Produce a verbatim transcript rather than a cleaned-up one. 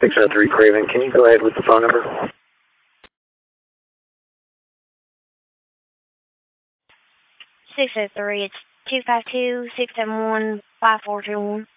six oh three Craven. Can you go ahead with the phone number? six oh three, it's two five two, six seven one, five four two one.